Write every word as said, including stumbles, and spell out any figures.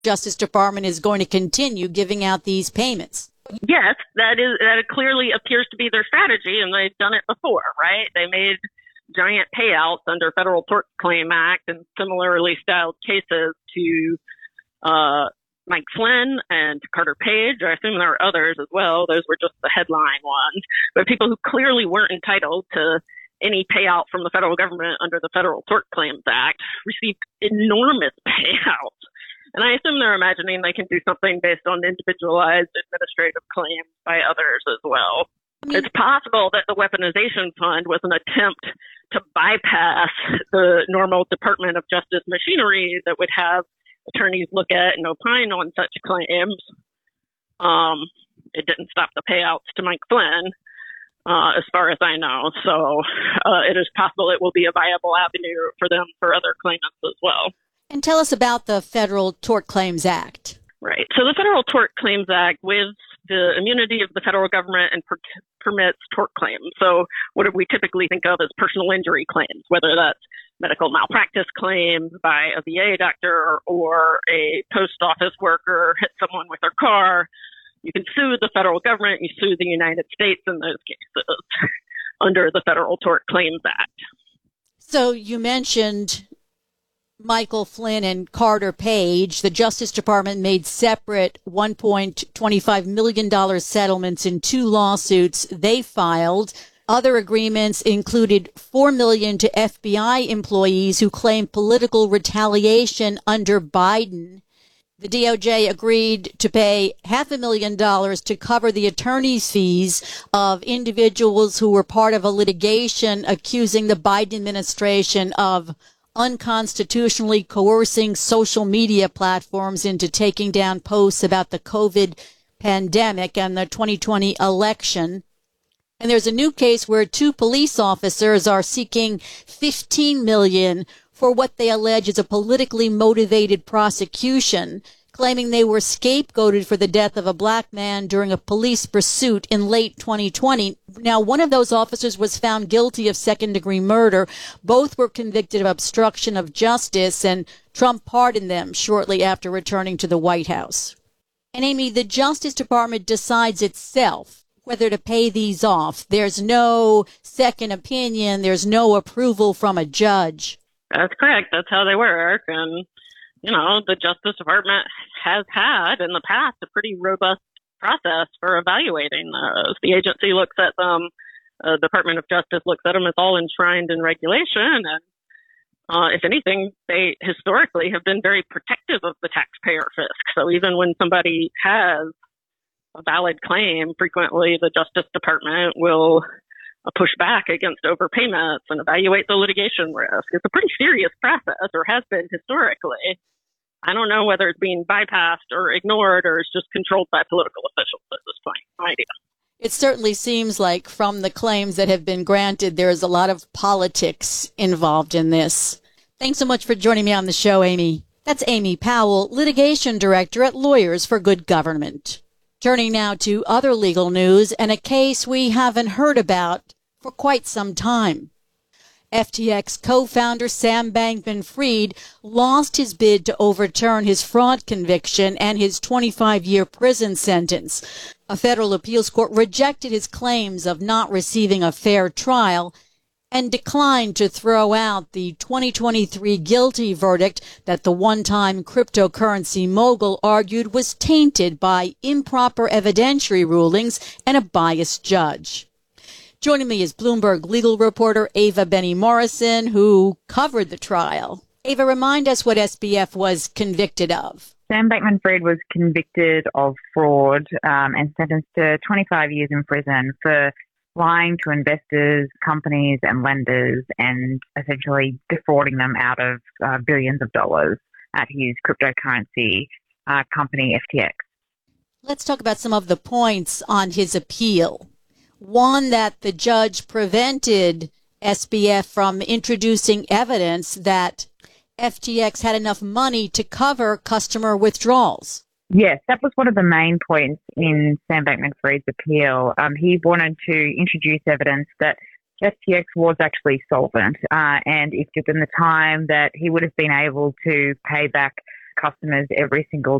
Justice Department is going to continue giving out these payments. Yes, that is that clearly appears to be their strategy, and they've done it before, right? They made giant payouts under Federal Tort Claim Act and similarly styled cases to uh, Mike Flynn and Carter Page. I assume there are others as well. Those were just the headline ones. But people who clearly weren't entitled to any payout from the federal government under the Federal Tort Claims Act received enormous payouts. And I assume they're imagining they can do something based on individualized administrative claims by others as well. I mean, it's possible that the weaponization fund was an attempt to bypass the normal Department of Justice machinery that would have attorneys look at and opine on such claims. Um, it didn't stop the payouts to Mike Flynn, uh, as far as I know. So uh, it is possible it will be a viable avenue for them for other claimants as well. And tell us about the Federal Tort Claims Act. Right. So the Federal Tort Claims Act with the immunity of the federal government and per- permits tort claims. So what do we typically think of as personal injury claims, whether that's medical malpractice claims by a V A doctor or a post office worker hit someone with their car. You can sue the federal government, you sue the United States in those cases under the Federal Tort Claims Act. So you mentioned Michael Flynn and Carter Page. The Justice Department made separate one point two five million dollars settlements in two lawsuits they filed. Other agreements included four million dollars to F B I employees who claimed political retaliation under Biden. The D O J agreed to pay half a million dollars to cover the attorney's fees of individuals who were part of a litigation accusing the Biden administration of unconstitutionally coercing social media platforms into taking down posts about the COVID pandemic and the twenty twenty election. And there's a new case where two police officers are seeking fifteen million dollars for what they allege is a politically motivated prosecution, claiming they were scapegoated for the death of a black man during a police pursuit in late twenty twenty. Now, one of those officers was found guilty of second-degree murder. Both were convicted of obstruction of justice, and Trump pardoned them shortly after returning to the White House. And, Amy, the Justice Department decides itself whether to pay these off. There's no second opinion. There's no approval from a judge. That's correct. That's how they work. And you know, the Justice Department has had in the past a pretty robust process for evaluating those. The agency looks at them, the uh, Department of Justice looks at them as all enshrined in regulation. And uh, if anything, they historically have been very protective of the taxpayer fisc. So even when somebody has a valid claim, frequently the Justice Department will uh, push back against overpayments and evaluate the litigation risk. It's a pretty serious process, or has been historically. I don't know whether it's being bypassed or ignored or it's just controlled by political officials at this point. No idea. It certainly seems like from the claims that have been granted, there is a lot of politics involved in this. Thanks so much for joining me on the show, Amy. That's Amy Powell, Litigation Director at Lawyers for Good Government. Turning now to other legal news and a case we haven't heard about for quite some time. F T X co-founder Sam Bankman-Fried lost his bid to overturn his fraud conviction and his twenty-five year prison sentence. A federal appeals court rejected his claims of not receiving a fair trial and declined to throw out the twenty twenty-three guilty verdict that the one-time cryptocurrency mogul argued was tainted by improper evidentiary rulings and a biased judge. Joining me is Bloomberg legal reporter Ava Benny Morrison, who covered the trial. Ava, remind us what S B F was convicted of. Sam Bankman-Fried was convicted of fraud um, and sentenced to twenty-five years in prison for lying to investors, companies and lenders and essentially defrauding them out of uh, billions of dollars at his cryptocurrency uh, company, F T X. Let's talk about some of the points on his appeal. One, that the judge prevented S B F from introducing evidence that F T X had enough money to cover customer withdrawals. Yes, that was one of the main points in Sam Bankman-Fried's appeal. Um, he wanted to introduce evidence that F T X was actually solvent, uh, and if given the time that he would have been able to pay back customers every single